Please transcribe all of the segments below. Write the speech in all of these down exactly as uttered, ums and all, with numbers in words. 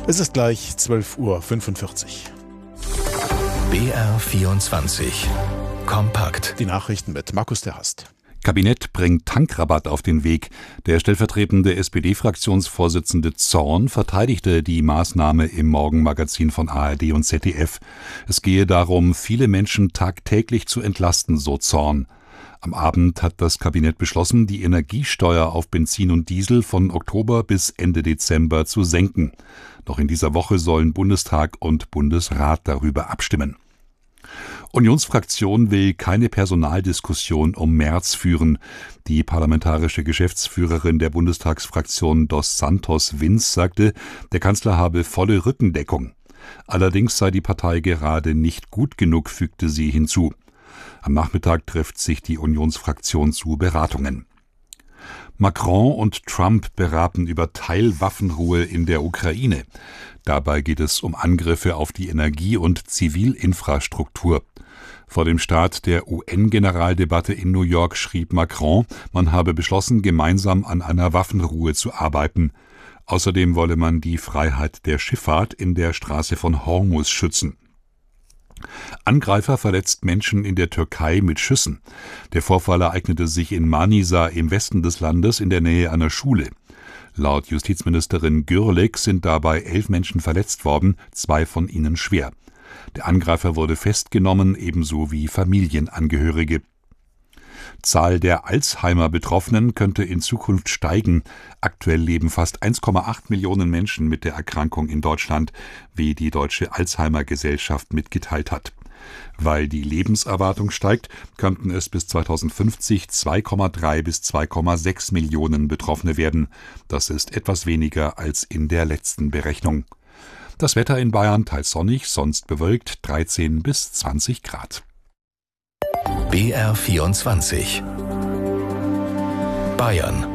Es ist gleich zwölf Uhr fünfundvierzig. B R vierundzwanzig. Kompakt. Die Nachrichten mit Markus der Hast. Kabinett bringt Tankrabatt auf den Weg. Der stellvertretende S P D-Fraktionsvorsitzende Zorn verteidigte die Maßnahme im Morgenmagazin von A R D und Z D F. Es gehe darum, viele Menschen tagtäglich zu entlasten, so Zorn. Am Abend hat das Kabinett beschlossen, die Energiesteuer auf Benzin und Diesel von Oktober bis Ende Dezember zu senken. Noch in dieser Woche sollen Bundestag und Bundesrat darüber abstimmen. Unionsfraktion will keine Personaldiskussion um Merz führen. Die parlamentarische Geschäftsführerin der Bundestagsfraktion Dos Santos Vince sagte, der Kanzler habe volle Rückendeckung. Allerdings sei die Partei gerade nicht gut genug, fügte sie hinzu. Am Nachmittag trifft sich die Unionsfraktion zu Beratungen. Macron und Trump beraten über Teilwaffenruhe in der Ukraine. Dabei geht es um Angriffe auf die Energie- und Zivilinfrastruktur. Vor dem Start der U N-Generaldebatte in New York schrieb Macron, man habe beschlossen, gemeinsam an einer Waffenruhe zu arbeiten. Außerdem wolle man die Freiheit der Schifffahrt in der Straße von Hormuz schützen. Angreifer verletzt Menschen in der Türkei mit Schüssen. Der Vorfall ereignete sich in Manisa im Westen des Landes in der Nähe einer Schule. Laut Justizministerin Gürlek sind dabei elf Menschen verletzt worden, zwei von ihnen schwer. Der Angreifer wurde festgenommen, ebenso wie Familienangehörige. Zahl der Alzheimer-Betroffenen könnte in Zukunft steigen. Aktuell leben fast eins Komma acht Millionen Menschen mit der Erkrankung in Deutschland, wie die Deutsche Alzheimer-Gesellschaft mitgeteilt hat. Weil die Lebenserwartung steigt, könnten es bis zweitausendfünfzig zwei Komma drei bis zwei Komma sechs Millionen Betroffene werden. Das ist etwas weniger als in der letzten Berechnung. Das Wetter in Bayern teils sonnig, sonst bewölkt, dreizehn bis zwanzig Grad. B R vierundzwanzig. Bayern.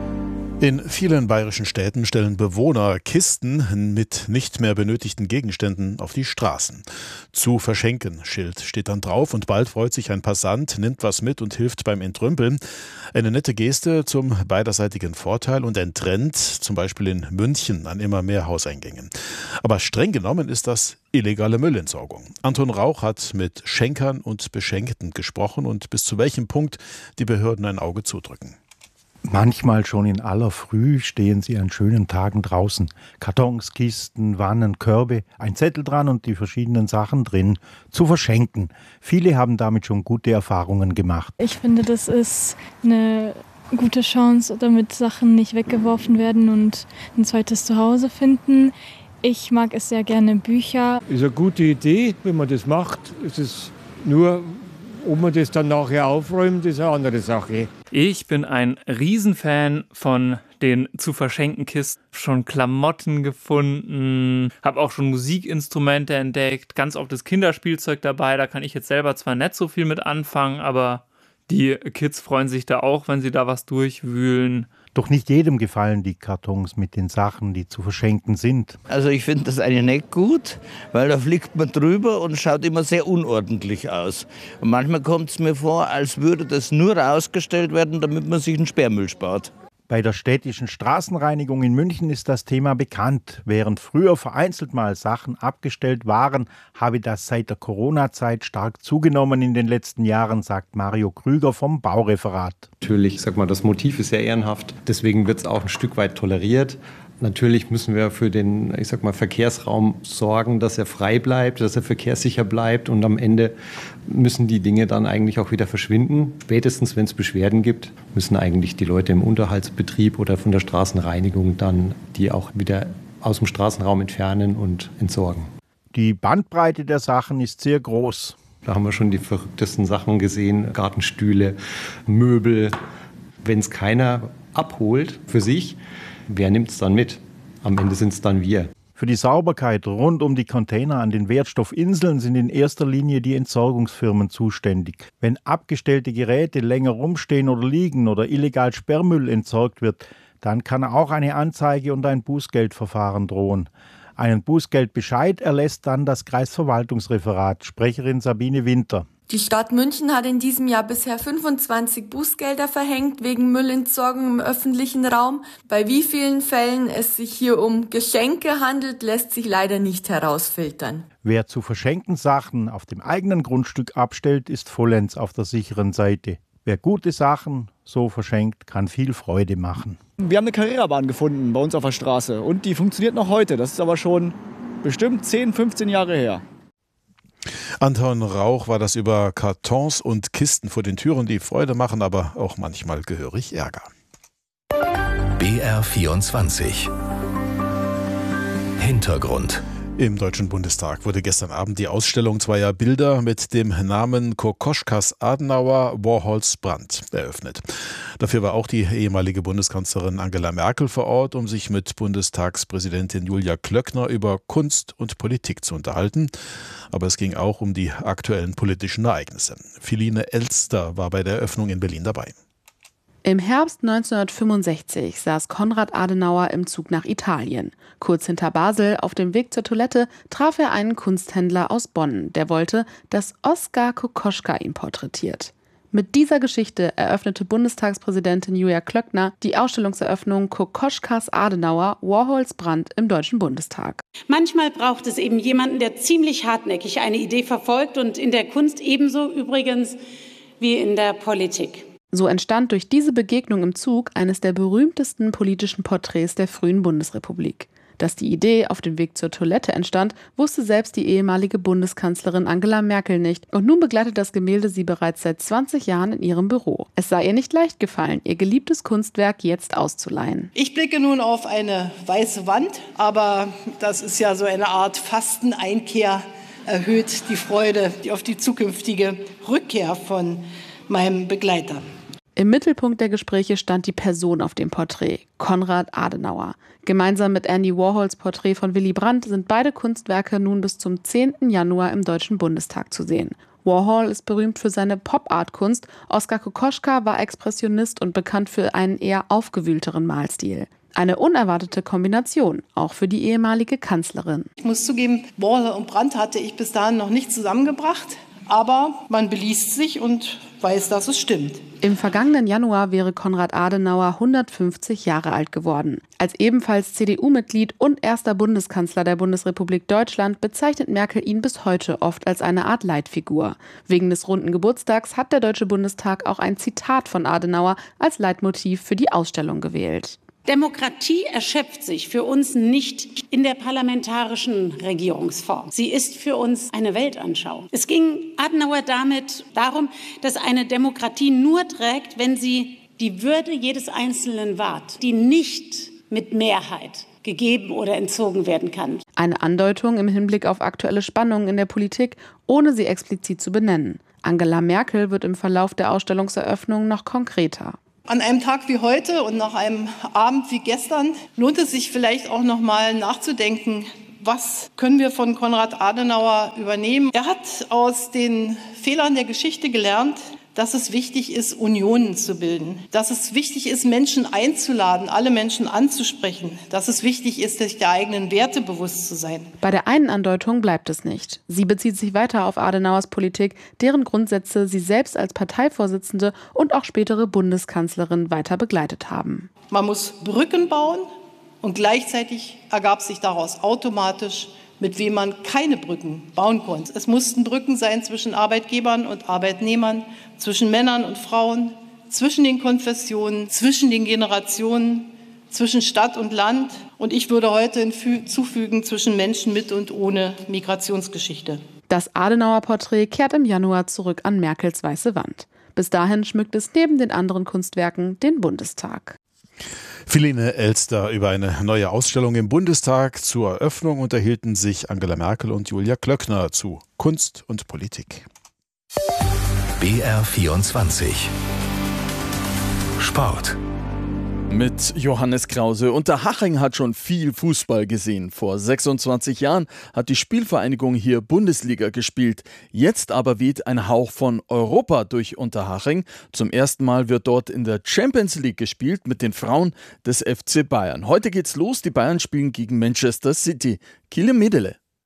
In vielen bayerischen Städten stellen Bewohner Kisten mit nicht mehr benötigten Gegenständen auf die Straßen. Zu verschenken, Schild steht dann drauf und bald freut sich ein Passant, nimmt was mit und hilft beim Entrümpeln. Eine nette Geste zum beiderseitigen Vorteil und ein Trend, zum Beispiel in München an immer mehr Hauseingängen. Aber streng genommen ist das illegale Müllentsorgung. Anton Rauch hat mit Schenkern und Beschenkten gesprochen und bis zu welchem Punkt die Behörden ein Auge zudrücken. Manchmal schon in aller Früh stehen sie an schönen Tagen draußen. Kartons, Kisten, Wannen, Körbe, ein Zettel dran und die verschiedenen Sachen drin zu verschenken. Viele haben damit schon gute Erfahrungen gemacht. Ich finde, das ist eine gute Chance, damit Sachen nicht weggeworfen werden und ein zweites Zuhause finden. Ich mag es sehr gerne, Bücher. Ist eine gute Idee, wenn man das macht. Es ist nur, ob man das dann nachher aufräumt, ist eine andere Sache. Ich bin ein Riesenfan von den zu verschenken Kisten. Schon Klamotten gefunden, habe auch schon Musikinstrumente entdeckt, ganz oft das Kinderspielzeug dabei. Da kann ich jetzt selber zwar nicht so viel mit anfangen, aber die Kids freuen sich da auch, wenn sie da was durchwühlen. Doch nicht jedem gefallen die Kartons mit den Sachen, die zu verschenken sind. Also ich finde das eigentlich nicht gut, weil da fliegt man drüber und schaut immer sehr unordentlich aus. Und manchmal kommt es mir vor, als würde das nur rausgestellt werden, damit man sich einen Sperrmüll spart. Bei der städtischen Straßenreinigung in München ist das Thema bekannt. Während früher vereinzelt mal Sachen abgestellt waren, habe das seit der Corona-Zeit stark zugenommen in den letzten Jahren, sagt Mario Krüger vom Baureferat. Natürlich, ich sag mal, das Motiv ist sehr ehrenhaft, deswegen wird es auch ein Stück weit toleriert. Natürlich müssen wir für den, ich sag mal, Verkehrsraum sorgen, dass er frei bleibt, dass er verkehrssicher bleibt und am Ende müssen die Dinge dann eigentlich auch wieder verschwinden. Spätestens, wenn es Beschwerden gibt, müssen eigentlich die Leute im Unterhaltsbetrieb oder von der Straßenreinigung dann die auch wieder aus dem Straßenraum entfernen und entsorgen. Die Bandbreite der Sachen ist sehr groß. Da haben wir schon die verrücktesten Sachen gesehen, Gartenstühle, Möbel. Wenn es keiner abholt für sich, wer nimmt es dann mit? Am Ende sind es dann wir. Für die Sauberkeit rund um die Container an den Wertstoffinseln sind in erster Linie die Entsorgungsfirmen zuständig. Wenn abgestellte Geräte länger rumstehen oder liegen oder illegal Sperrmüll entsorgt wird, dann kann auch eine Anzeige und ein Bußgeldverfahren drohen. Einen Bußgeldbescheid erlässt dann das Kreisverwaltungsreferat, Sprecherin Sabine Winter. Die Stadt München hat in diesem Jahr bisher fünfundzwanzig Bußgelder verhängt wegen Müllentsorgung im öffentlichen Raum. Bei wie vielen Fällen es sich hier um Geschenke handelt, lässt sich leider nicht herausfiltern. Wer zu verschenken Sachen auf dem eigenen Grundstück abstellt, ist vollends auf der sicheren Seite. Wer gute Sachen so verschenkt, kann viel Freude machen. Wir haben eine Carrera-Bahn gefunden bei uns auf der Straße und die funktioniert noch heute. Das ist aber schon bestimmt zehn, fünfzehn Jahre her. Anton Rauch war das über Kartons und Kisten vor den Türen, die Freude machen, aber auch manchmal gehörig Ärger. B R vierundzwanzig Hintergrund. Im Deutschen Bundestag wurde gestern Abend die Ausstellung zweier Bilder mit dem Namen Kokoschkas Adenauer, Warhols Brandt eröffnet. Dafür war auch die ehemalige Bundeskanzlerin Angela Merkel vor Ort, um sich mit Bundestagspräsidentin Julia Klöckner über Kunst und Politik zu unterhalten. Aber es ging auch um die aktuellen politischen Ereignisse. Philine Elster war bei der Eröffnung in Berlin dabei. Im Herbst neunzehnhundertfünfundsechzig saß Konrad Adenauer im Zug nach Italien. Kurz hinter Basel, auf dem Weg zur Toilette, traf er einen Kunsthändler aus Bonn, der wollte, dass Oskar Kokoschka ihn porträtiert. Mit dieser Geschichte eröffnete Bundestagspräsidentin Julia Klöckner die Ausstellungseröffnung Kokoschkas Adenauer, Warhols Brandt im Deutschen Bundestag. Manchmal braucht es eben jemanden, der ziemlich hartnäckig eine Idee verfolgt und in der Kunst ebenso übrigens wie in der Politik. So entstand durch diese Begegnung im Zug eines der berühmtesten politischen Porträts der frühen Bundesrepublik. Dass die Idee auf dem Weg zur Toilette entstand, wusste selbst die ehemalige Bundeskanzlerin Angela Merkel nicht. Und nun begleitet das Gemälde sie bereits seit zwanzig Jahren in ihrem Büro. Es sei ihr nicht leicht gefallen, ihr geliebtes Kunstwerk jetzt auszuleihen. Ich blicke nun auf eine weiße Wand, aber das ist ja so eine Art Fasteneinkehr, erhöht die Freude auf die zukünftige Rückkehr von meinem Begleiter. Im Mittelpunkt der Gespräche stand die Person auf dem Porträt, Konrad Adenauer. Gemeinsam mit Andy Warhols Porträt von Willy Brandt sind beide Kunstwerke nun bis zum zehnten Januar im Deutschen Bundestag zu sehen. Warhol ist berühmt für seine Pop-Art-Kunst, Oskar Kokoschka war Expressionist und bekannt für einen eher aufgewühlteren Malstil. Eine unerwartete Kombination, auch für die ehemalige Kanzlerin. Ich muss zugeben, Warhol und Brandt hatte ich bis dahin noch nicht zusammengebracht. Aber man beliest sich und weiß, dass es stimmt. Im vergangenen Januar wäre Konrad Adenauer hundertfünfzig Jahre alt geworden. Als ebenfalls C D U-Mitglied und erster Bundeskanzler der Bundesrepublik Deutschland bezeichnet Merkel ihn bis heute oft als eine Art Leitfigur. Wegen des runden Geburtstags hat der Deutsche Bundestag auch ein Zitat von Adenauer als Leitmotiv für die Ausstellung gewählt. Demokratie erschöpft sich für uns nicht in der parlamentarischen Regierungsform. Sie ist für uns eine Weltanschauung. Es ging Adenauer damit darum, dass eine Demokratie nur trägt, wenn sie die Würde jedes Einzelnen wahrt, die nicht mit Mehrheit gegeben oder entzogen werden kann. Eine Andeutung im Hinblick auf aktuelle Spannungen in der Politik, ohne sie explizit zu benennen. Angela Merkel wird im Verlauf der Ausstellungseröffnung noch konkreter. An einem Tag wie heute und nach einem Abend wie gestern lohnt es sich vielleicht auch noch mal nachzudenken, was können wir von Konrad Adenauer übernehmen. Er hat aus den Fehlern der Geschichte gelernt, dass es wichtig ist, Unionen zu bilden, dass es wichtig ist, Menschen einzuladen, alle Menschen anzusprechen, dass es wichtig ist, sich der eigenen Werte bewusst zu sein. Bei der einen Andeutung bleibt es nicht. Sie bezieht sich weiter auf Adenauers Politik, deren Grundsätze sie selbst als Parteivorsitzende und auch spätere Bundeskanzlerin weiter begleitet haben. Man muss Brücken bauen und gleichzeitig ergab sich daraus automatisch, mit wem man keine Brücken bauen konnte. Es mussten Brücken sein zwischen Arbeitgebern und Arbeitnehmern, zwischen Männern und Frauen, zwischen den Konfessionen, zwischen den Generationen, zwischen Stadt und Land. Und ich würde heute hinzufügen, zwischen Menschen mit und ohne Migrationsgeschichte. Das Adenauer-Porträt kehrt im Januar zurück an Merkels weiße Wand. Bis dahin schmückt es neben den anderen Kunstwerken den Bundestag. Philine Elster über eine neue Ausstellung im Bundestag. Zur Eröffnung unterhielten sich Angela Merkel und Julia Klöckner zu Kunst und Politik. B R vierundzwanzig Sport. Mit Johannes Krause. Unterhaching hat schon viel Fußball gesehen. Vor sechsundzwanzig Jahren hat die Spielvereinigung hier Bundesliga gespielt. Jetzt aber weht ein Hauch von Europa durch Unterhaching. Zum ersten Mal wird dort in der Champions League gespielt mit den Frauen des F C Bayern. Heute geht's los. Die Bayern spielen gegen Manchester City. Kile Medele.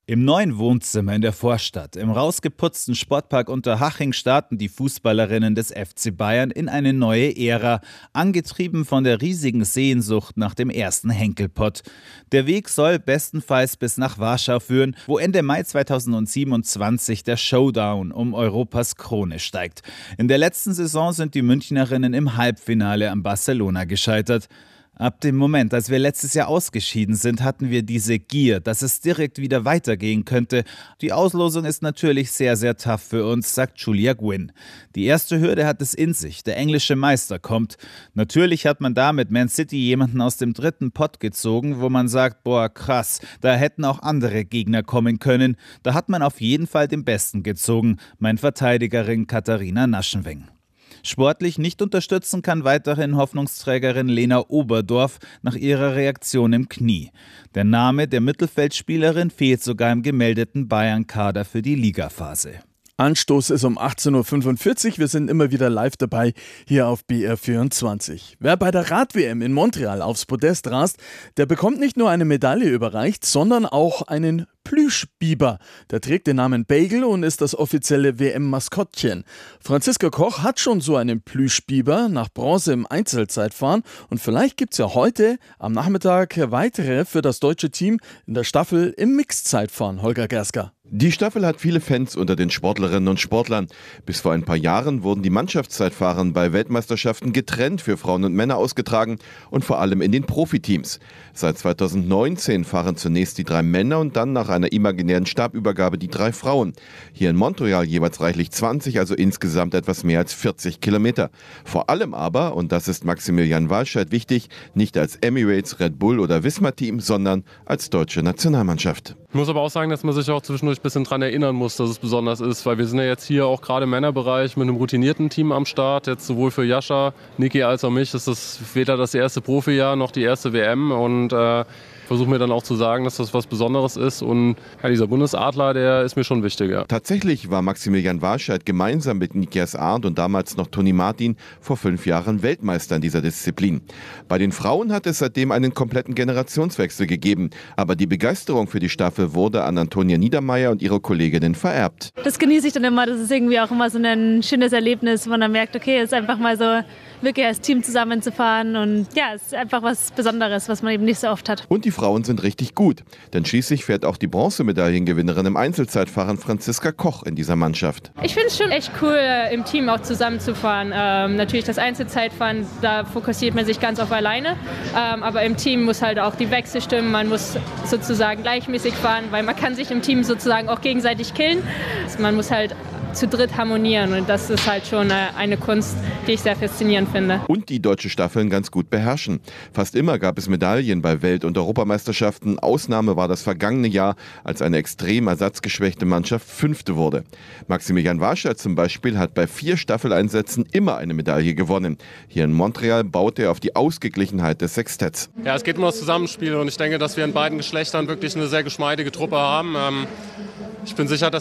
Im neuen Wohnzimmer in der Vorstadt, im rausgeputzten Sportpark Unterhaching starten die Fußballerinnen des F C Bayern in eine neue Ära, angetrieben von der riesigen Sehnsucht nach dem ersten Henkelpott. Der Weg soll bestenfalls bis nach Warschau führen, wo Ende Mai zweitausendsiebenundzwanzig der Showdown um Europas Krone steigt. In der letzten Saison sind die Münchnerinnen im Halbfinale am Barcelona gescheitert. Ab dem Moment, als wir letztes Jahr ausgeschieden sind, hatten wir diese Gier, dass es direkt wieder weitergehen könnte. Die Auslosung ist natürlich sehr, sehr tough für uns, sagt Julia Gwynn. Die erste Hürde hat es in sich, der englische Meister kommt. Natürlich hat man da mit Man City jemanden aus dem dritten Pott gezogen, wo man sagt, boah krass, da hätten auch andere Gegner kommen können. Da hat man auf jeden Fall den Besten gezogen, mein Verteidigerin Katharina Naschenweng. Sportlich nicht unterstützen kann weiterhin Hoffnungsträgerin Lena Oberdorf nach ihrer Reaktion im Knie. Der Name der Mittelfeldspielerin fehlt sogar im gemeldeten Bayern-Kader für die Ligaphase. Anstoß ist um achtzehn Uhr fünfundvierzig. Wir sind immer wieder live dabei hier auf B R vierundzwanzig. Wer bei der Rad-W M in Montreal aufs Podest rast, der bekommt nicht nur eine Medaille überreicht, sondern auch einen Plüschbiber. Der trägt den Namen Bagel und ist das offizielle W M-Maskottchen. Franziska Koch hat schon so einen Plüschbiber nach Bronze im Einzelzeitfahren und vielleicht gibt es ja heute am Nachmittag weitere für das deutsche Team in der Staffel im Mixzeitfahren. Holger Gersker. Die Staffel hat viele Fans unter den Sportlerinnen und Sportlern. Bis vor ein paar Jahren wurden die Mannschaftszeitfahren bei Weltmeisterschaften getrennt für Frauen und Männer ausgetragen und vor allem in den Profiteams. Seit zweitausendneunzehn fahren zunächst die drei Männer und dann nach einer imaginären Stabübergabe die drei Frauen. Hier in Montreal jeweils reichlich zwanzig, also insgesamt etwas mehr als vierzig Kilometer. Vor allem aber, und das ist Maximilian Walscheid wichtig, nicht als Emirates, Red Bull oder Visma-Team, sondern als deutsche Nationalmannschaft. Ich muss aber auch sagen, dass man sich auch zwischendurch ein bisschen daran erinnern muss, dass es besonders ist, weil wir sind ja jetzt hier auch gerade im Männerbereich mit einem routinierten Team am Start. Jetzt sowohl für Jascha, Niki als auch mich ist das weder das erste Profijahr noch die erste W M und äh, versuche mir dann auch zu sagen, dass das was Besonderes ist und ja, dieser Bundesadler, der ist mir schon wichtig. Ja. Tatsächlich war Maximilian Walscheid gemeinsam mit Nikias Arndt und damals noch Toni Martin vor fünf Jahren Weltmeister in dieser Disziplin. Bei den Frauen hat es seitdem einen kompletten Generationswechsel gegeben, aber die Begeisterung für die Staffel wurde an Antonia Niedermeyer und ihre Kolleginnen vererbt. Das genieße ich dann immer, das ist irgendwie auch immer so ein schönes Erlebnis, wo man dann merkt, okay, es ist einfach mal so wirklich als Team zusammenzufahren und ja, es ist einfach was Besonderes, was man eben nicht so oft hat. Und die Frauen sind richtig gut, denn schließlich fährt auch die Bronzemedaillengewinnerin im Einzelzeitfahren Franziska Koch in dieser Mannschaft. Ich finde es schon echt cool, im Team auch zusammenzufahren. Ähm, natürlich das Einzelzeitfahren, da fokussiert man sich ganz auf alleine, ähm, aber im Team muss halt auch die Wechsel stimmen, man muss sozusagen gleichmäßig fahren, weil man kann sich im Team sozusagen auch gegenseitig killen. Man muss halt zu dritt harmonieren und das ist halt schon eine Kunst, die ich sehr faszinierend finde. Und die deutsche Staffeln ganz gut beherrschen. Fast immer gab es Medaillen bei Welt- und Europameisterschaften. Ausnahme war das vergangene Jahr, als eine extrem ersatzgeschwächte Mannschaft Fünfte wurde. Maximilian Walscheid zum Beispiel hat bei vier Staffeleinsätzen immer eine Medaille gewonnen. Hier in Montreal baut er auf die Ausgeglichenheit des Sextetts. Ja, es geht um das Zusammenspiel und ich denke, dass wir in beiden Geschlechtern wirklich eine sehr geschmeidige Truppe haben. Ich bin sicher, dass